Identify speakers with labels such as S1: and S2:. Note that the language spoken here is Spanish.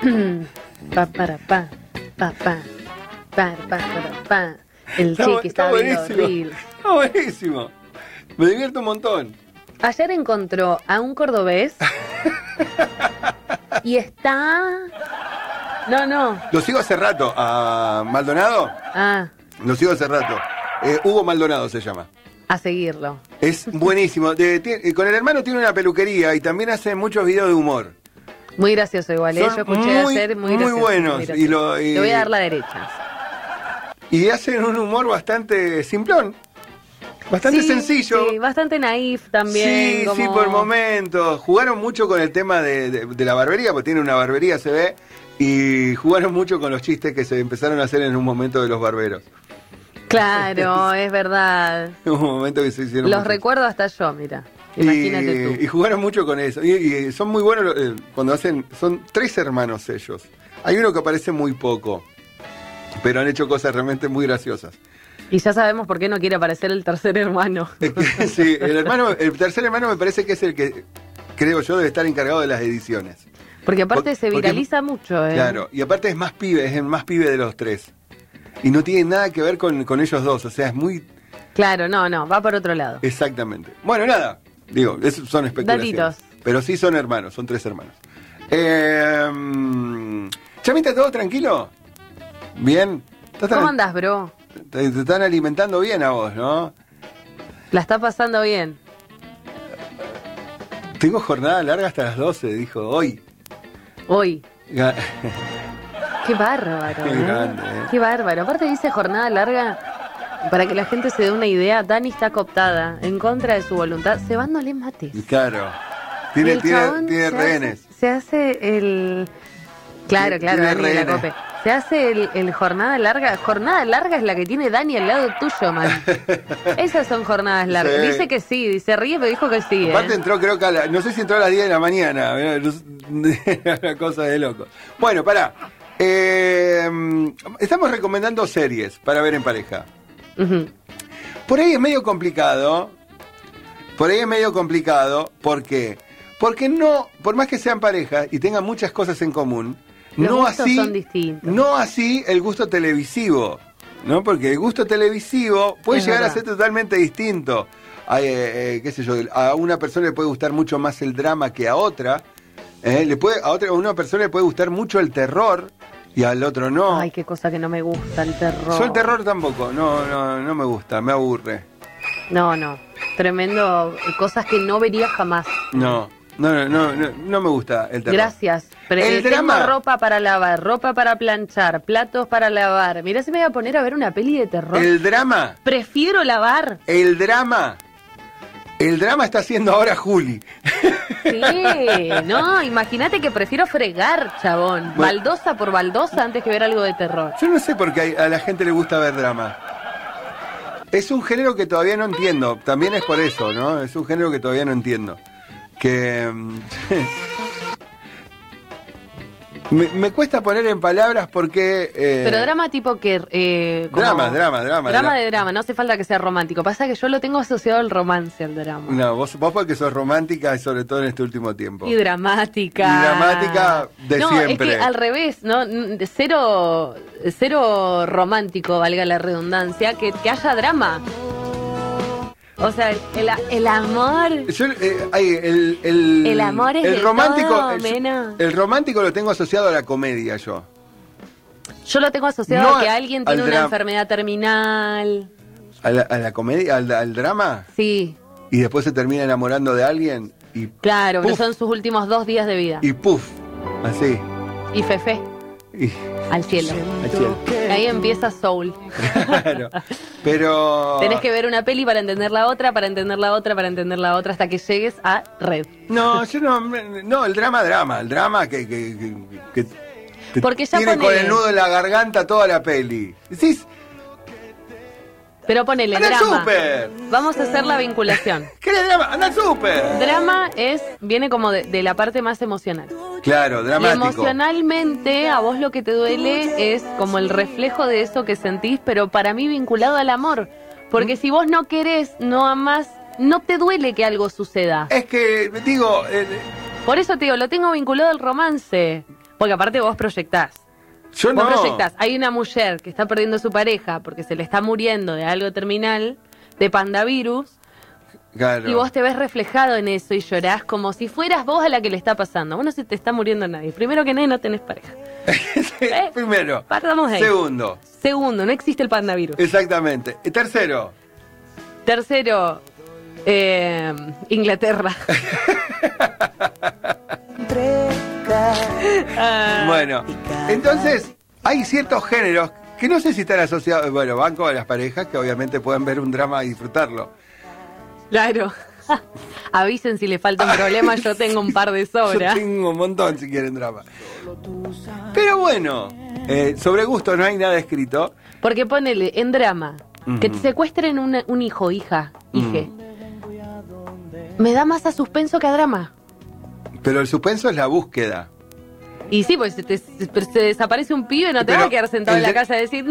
S1: Pa, para, pa, pa, pa, para, pa. El chiqui
S2: Está
S1: estaba viendo
S2: buenísimo.
S1: Reels.
S2: Está buenísimo. Me divierto un montón.
S1: Ayer encontró a un cordobés y está... No.
S2: Lo sigo hace rato. A Maldonado.
S1: Ah,
S2: Lo sigo hace rato. Hugo Maldonado se llama.
S1: a seguirlo.
S2: Es buenísimo. Con el hermano tiene una peluquería y también hace muchos videos de humor.
S1: Muy gracioso igual, ¿eh?
S2: Son
S1: Yo escuché
S2: muy,
S1: ayer, muy
S2: muy
S1: gracioso.
S2: buenos.
S1: muy gracioso.
S2: Y
S1: Te voy a dar la derecha.
S2: Y hacen un humor bastante simplón. Bastante
S1: Sí,
S2: sencillo.
S1: Sí, bastante naif también.
S2: Sí,
S1: como...
S2: sí, por momentos. Jugaron mucho con el tema de la barbería, porque tiene una barbería, se ve. Y jugaron mucho con los chistes que se empezaron a hacer en un momento de los barberos.
S1: Claro, es verdad.
S2: En un momento que se hicieron.
S1: Los
S2: mucho.
S1: recuerdo hasta yo, mira. Imagínate tú.
S2: Y jugaron mucho con eso. Y son muy buenos cuando hacen. Son 3 hermanos ellos. Hay uno que aparece muy poco, pero han hecho cosas realmente muy graciosas.
S1: Y ya sabemos por qué no quiere aparecer el tercer hermano.
S2: Sí, el tercer hermano me parece que es el que, creo yo, debe estar encargado de las ediciones.
S1: Porque aparte
S2: Porque-
S1: se viraliza mucho, ¿eh?
S2: Claro, y aparte es el más pibe de los 3. Y no tiene nada que ver con ellos dos, o sea, es muy...
S1: Claro, no, va por otro lado.
S2: Exactamente. Bueno, nada, digo, son especulaciones.
S1: Datitos.
S2: Pero sí son hermanos, son 3 hermanos. Chamita, ¿todo tranquilo? ¿Bien?
S1: ¿Cómo andás, bro?
S2: Te están alimentando bien a vos, ¿no?
S1: La está pasando bien.
S2: Tengo jornada larga hasta las 12, dijo, hoy.
S1: Hoy.
S2: Ga-
S1: Qué bárbaro,
S2: Qué
S1: ¿eh?
S2: grande, ¿eh?
S1: Qué bárbaro. Aparte dice jornada larga, para que la gente se dé una idea, Dani está cooptada, en contra de su voluntad, cebándole mates.
S2: Claro.
S1: Y el
S2: Tiene
S1: chabón
S2: rehenes.
S1: Se hace el... Claro,
S2: Tiene
S1: Dani de la
S2: rehenes.
S1: cope. Se hace el jornada larga. Jornada larga es la que tiene Dani al lado tuyo, man. Esas son jornadas largas.
S2: Sí.
S1: Dice que sí, se ríe, pero dijo que sí.
S2: Aparte entró, creo que no sé si entró a las 10 de la mañana. Una cosa de loco. Bueno, pará. Estamos recomendando series para ver en pareja.
S1: Ujú.
S2: Por ahí es medio complicado. ¿Por qué? Porque no, por más que sean pareja y tengan muchas cosas en común,
S1: Los
S2: no
S1: gustos
S2: así,
S1: son distintos.
S2: no así el gusto televisivo, ¿no? Porque el gusto televisivo puede
S1: Es
S2: llegar
S1: verdad.
S2: a ser totalmente distinto. Qué sé yo, a una persona le puede gustar mucho más el drama que a otra. A una persona le puede gustar mucho el terror y al otro no.
S1: Ay, qué cosa que no me gusta, el terror.
S2: Yo el terror tampoco, no me gusta, me aburre.
S1: No. Tremendo. Cosas que no vería jamás.
S2: No me gusta el terror.
S1: Gracias. Pero
S2: El
S1: tengo
S2: drama.
S1: ropa para lavar, ropa para planchar, platos para lavar. Mirá si me voy a poner a ver una peli de terror.
S2: El drama
S1: Prefiero lavar.
S2: El drama está haciendo ahora Juli.
S1: Sí, no, imagínate que prefiero fregar, chabón.
S2: Bueno.
S1: Baldosa por baldosa antes que ver algo de terror.
S2: Yo no sé por qué a la gente le gusta ver drama. Es un género que todavía no entiendo. También es por eso, ¿no? Es un género que todavía no entiendo. Que... me cuesta poner en palabras porque...
S1: Pero drama tipo que... como-
S2: Drama.
S1: Drama de drama, no hace falta que sea romántico. Pasa que yo lo tengo asociado al romance, al drama.
S2: No, vos porque sos romántica y sobre todo en este último tiempo.
S1: Y dramática.
S2: Y dramática de
S1: no,
S2: siempre.
S1: Es que al revés, ¿no? Cero romántico, valga la redundancia, que haya drama. O sea, el amor.
S2: Yo,
S1: El amor es
S2: el
S1: de
S2: romántico,
S1: todo, Mena.
S2: el romántico lo tengo asociado a la comedia yo.
S1: Yo lo tengo asociado
S2: No
S1: a que alguien tiene
S2: al
S1: una
S2: dra-
S1: enfermedad terminal.
S2: A la comedia, al drama,
S1: Sí,
S2: y después se termina enamorando de alguien y
S1: claro, que
S2: Puf.
S1: son sus últimos 2 días de vida.
S2: y puff, así.
S1: Y Fefe,
S2: Y,
S1: al cielo.
S2: al cielo.
S1: Ahí empieza Soul.
S2: Claro. Pero
S1: Tenés que ver una peli para entender la otra, para entender la otra, para entender la otra, hasta que llegues a Red.
S2: no, yo no, el drama que te
S1: Porque ya
S2: tiene con
S1: ponele.
S2: el nudo en la garganta toda la peli. Decís,
S1: Pero ponele
S2: ¡anda al
S1: drama.
S2: súper!
S1: Vamos a hacer la vinculación.
S2: ¿Querés drama? ¡Anda al súper!
S1: Drama viene como de la parte más emocional.
S2: Claro,
S1: Y
S2: dramático.
S1: emocionalmente a vos lo que te duele es como el reflejo de eso que sentís, pero para mí vinculado al amor. Porque si vos no querés, no amás, no te duele que algo suceda.
S2: Es que, digo,
S1: Por eso te digo, lo tengo vinculado al romance. Porque aparte vos proyectás.
S2: Yo
S1: Vos
S2: no.
S1: proyectás. Hay una mujer que está perdiendo a su pareja porque se le está muriendo de algo terminal, de pandavirus,
S2: Claro.
S1: y vos te ves reflejado en eso y llorás como si fueras vos a la que le está pasando. Vos no se te está muriendo nadie. Primero que nada, no tenés pareja.
S2: Sí, primero.
S1: Partamos de ahí.
S2: Segundo.
S1: Segundo, no existe el pandavirus.
S2: Exactamente. Y tercero.
S1: Tercero, Inglaterra.
S2: Bueno, entonces hay ciertos géneros que no sé si están asociados, bueno, van con las parejas que obviamente pueden ver un drama y disfrutarlo.
S1: Claro. Avisen si le falta un problema, yo tengo un par de sobra.
S2: Yo tengo un montón si quieren drama. Pero bueno, sobre gusto no hay nada escrito.
S1: Porque ponele, en drama, que te
S2: Ujú.
S1: secuestren un hijo, hija, hije. Me da más a suspenso que a drama.
S2: Pero el suspenso es la búsqueda.
S1: Y sí, pues se desaparece un pibe, no te
S2: Pero
S1: vas a quedar sentado en
S2: el
S1: la
S2: de-
S1: casa y decir,